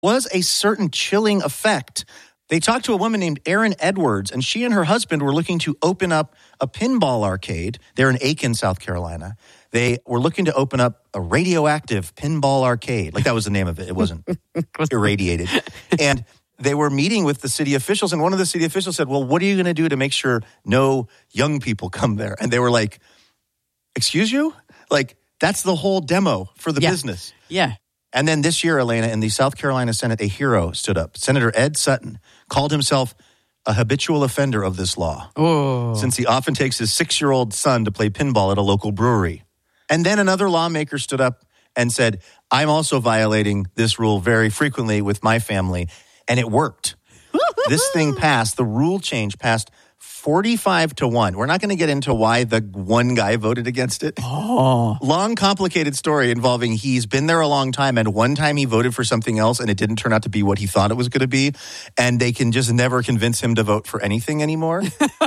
was a certain chilling effect. They talked to a woman named Erin Edwards, and she and her husband were looking to open up a pinball arcade. They're in Aiken, South Carolina. They were looking to open up a radioactive pinball arcade. Like, that was the name of it. It wasn't irradiated. And they were meeting with the city officials, and one of the city officials said, well, what are you going to do to make sure no young people come there? And they were like, excuse you? Like, that's the whole demo for the business. Yeah. And then this year, Elena, in the South Carolina Senate, a hero stood up. Senator Ed Sutton called himself a habitual offender of this law, since he often takes his 6-year-old son to play pinball at a local brewery. And then another lawmaker stood up and said, I'm also violating this rule very frequently with my family. And it worked. This thing passed. The rule change passed 45-1. We're not going to get into why the one guy voted against it. Long, complicated story involving he's been there a long time, and one time he voted for something else, and it didn't turn out to be what he thought it was going to be, and they can just never convince him to vote for anything anymore.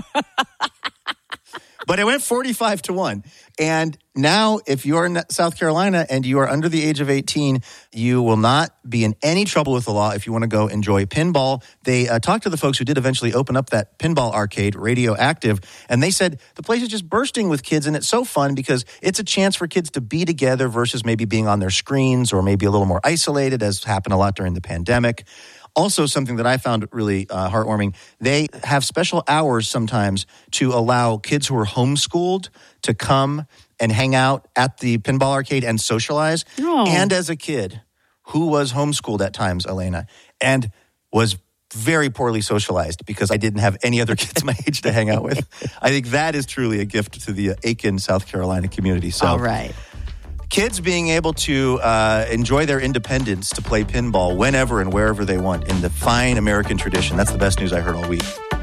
But it went 45-1. And now, if you're in South Carolina and you are under the age of 18, you will not be in any trouble with the law if you want to go enjoy pinball. They talked to the folks who did eventually open up that pinball arcade, Radioactive, and they said the place is just bursting with kids, and it's so fun because it's a chance for kids to be together versus maybe being on their screens or maybe a little more isolated, as happened a lot during the pandemic. Also, something that I found really heartwarming, they have special hours sometimes to allow kids who are homeschooled to come and hang out at the pinball arcade and socialize. And as a kid who was homeschooled at times, Elena, and was very poorly socialized because I didn't have any other kids my age to hang out with, I think that is truly a gift to the Aiken, South Carolina community. So, all right. Kids being able to enjoy their independence to play pinball whenever and wherever they want in the fine American tradition. That's the best news I heard all week.